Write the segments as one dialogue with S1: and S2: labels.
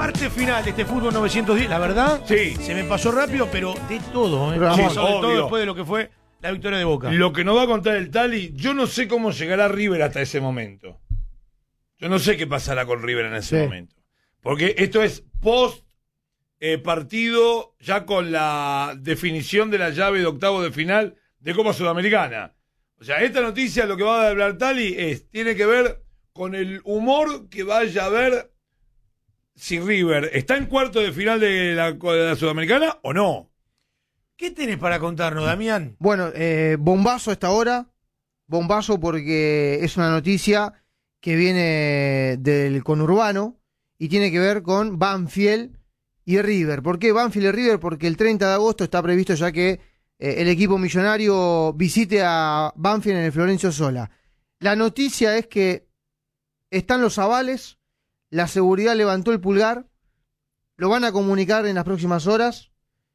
S1: Parte final de este fútbol 910, la verdad,
S2: Sí.
S1: se me pasó rápido, pero de todo,
S3: Pero
S1: Sí,
S3: vamos,
S1: sobre todo
S2: obvio.
S1: después de lo que fue la victoria de Boca.
S2: Lo que nos va a contar el Tali, yo no sé cómo llegará River hasta ese momento. Yo no sé qué pasará con River en ese
S3: Sí.
S2: momento. Porque esto es post partido, ya con la definición de la llave de octavo de final de Copa Sudamericana. O sea, esta noticia, lo que va a hablar Tali, tiene que ver con el humor que vaya a haber si River está en cuarto de final de la Sudamericana o no.
S1: ¿Qué tenés para contarnos, Damián?
S3: Bueno, bombazo a esta hora. Bombazo porque es una noticia que viene del conurbano y tiene que ver con Banfield y River. ¿Por qué Banfield y River? Porque el 30 de agosto está previsto ya que el equipo millonario visite a Banfield en el Florencio Sola. La noticia es que están los avales, la seguridad levantó el pulgar, lo van a comunicar en las próximas horas,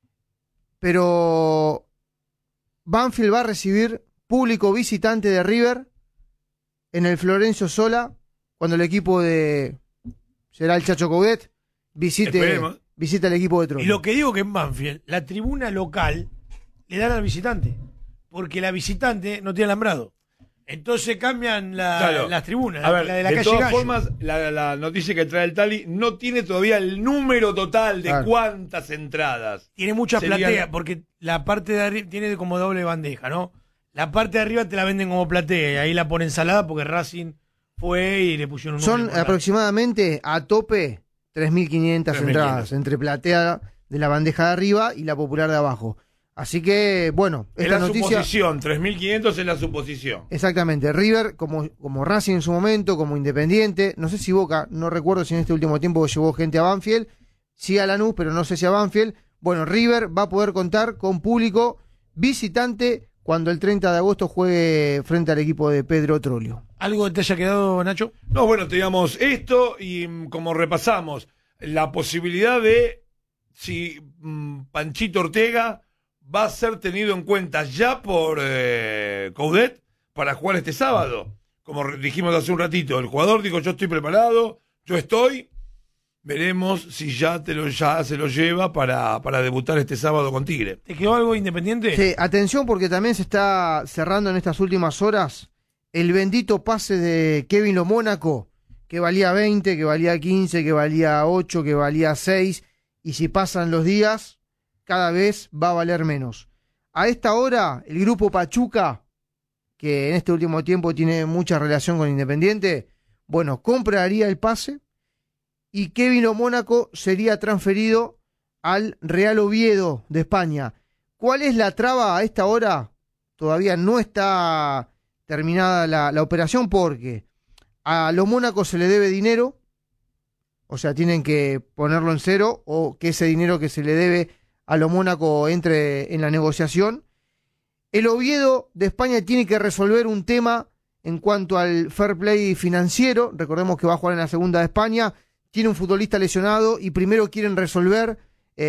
S3: pero Banfield va a recibir público visitante de River en el Florencio Sola cuando el equipo será el Chacho Coudet visite al equipo de Trono.
S1: Y lo que digo que en Banfield, la tribuna local le dan al visitante, porque la visitante no tiene alambrado. Entonces cambian
S2: Claro.
S1: las tribunas,
S2: A ver,
S1: la de la
S2: de
S1: calle
S2: todas
S1: Gallo.
S2: formas, la noticia que trae el Tali no tiene todavía el número total de
S3: Claro.
S2: cuántas entradas.
S1: Tiene muchas
S2: Serían-
S1: plateas, porque la parte de arriba tiene como doble bandeja, ¿no? La parte de arriba te la venden como platea, y ahí la ponen salada porque Racing fue y le pusieron un
S3: Son
S1: número por
S3: aproximadamente a tope 3.500
S2: 3.500.
S3: entradas entre platea de la bandeja de arriba y la popular de abajo. Así que, bueno,
S2: Es
S3: esta
S2: la
S3: noticia...
S2: suposición, 3.500 es la suposición.
S3: Exactamente, River como Racing en su momento, como Independiente, no sé si Boca, no recuerdo si en este último tiempo llevó gente a Banfield, sí a Lanús, pero no sé si a Banfield. Bueno, River va a poder contar con público visitante cuando el 30 de agosto juegue frente al equipo de Pedro Trollio.
S1: ¿Algo te haya quedado, Nacho?
S2: No, bueno, teníamos esto y como repasamos, la posibilidad de si Panchito Ortega va a ser tenido en cuenta ya por Coudet para jugar este sábado. Como dijimos hace un ratito, el jugador dijo: yo estoy preparado, yo estoy. Veremos si ya se lo lleva para debutar este sábado con Tigre.
S1: ¿Te quedó algo Independiente?
S3: Sí, atención porque también se está cerrando en estas últimas horas el bendito pase de Kevin Lo Mónaco, que valía 20, que valía 15, que valía 8, que valía 6, y si pasan los días, cada vez va a valer menos. A esta hora, el grupo Pachuca, que en este último tiempo tiene mucha relación con Independiente, bueno, compraría el pase y Kevin Lo Mónaco sería transferido al Real Oviedo de España. ¿Cuál es la traba a esta hora? Todavía no está terminada la operación porque a Lo Mónaco se le debe dinero, o sea, tienen que ponerlo en cero o que ese dinero que se le debe a Lo Mónaco entre en la negociación. El Oviedo de España tiene que resolver un tema en cuanto al fair play financiero. Recordemos que va a jugar en la segunda de España. Tiene un futbolista lesionado y primero quieren resolver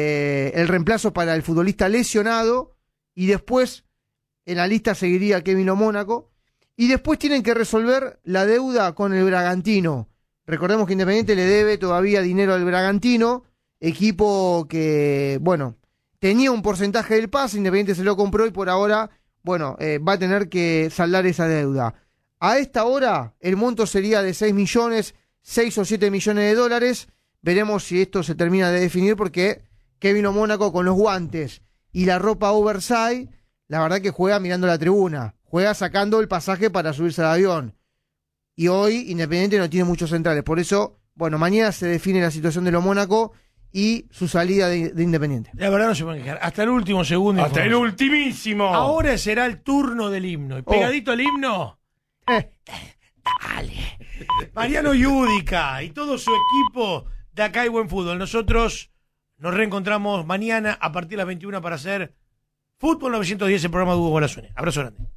S3: el reemplazo para el futbolista lesionado y después en la lista seguiría Kevin Lo Mónaco y después tienen que resolver la deuda con el Bragantino. Recordemos que Independiente le debe todavía dinero al Bragantino, equipo que, bueno, tenía un porcentaje del pase, Independiente se lo compró y por ahora, bueno, va a tener que saldar esa deuda. A esta hora el monto sería de 6 millones, 6 o 7 millones de dólares. Veremos si esto se termina de definir porque Kevin Lo Mónaco con los guantes y la ropa oversize, la verdad que juega mirando la tribuna, juega sacando el pasaje para subirse al avión. Y hoy Independiente no tiene muchos centrales, por eso, bueno, mañana se define la situación de Lo Mónaco y su salida de Independiente.
S1: La verdad no se pueden quejar. Hasta el último segundo.
S2: Hasta el
S1: información.
S2: ultimísimo.
S1: Ahora será el turno del himno. Y pegadito al himno, dale. Mariano Yudica y todo su equipo de Acá hay Buen Fútbol. Nosotros nos reencontramos mañana a partir de las 21 para hacer Fútbol 910, el programa de Hugo Bolazuene. Abrazo grande.